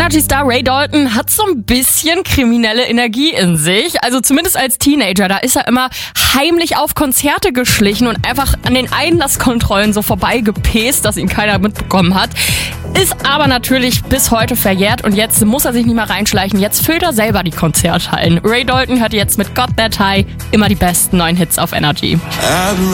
Energy-Star Ray Dalton hat so ein bisschen kriminelle Energie in sich. Also zumindest als Teenager, da ist er immer heimlich auf Konzerte geschlichen und einfach an den Einlasskontrollen so vorbeigepäst, dass ihn keiner mitbekommen hat. Ist aber natürlich bis heute verjährt und jetzt muss er sich nicht mehr reinschleichen. Jetzt füllt er selber die Konzerthallen. Ray Dalton hört jetzt mit Got That High immer die besten neuen Hits auf Energy.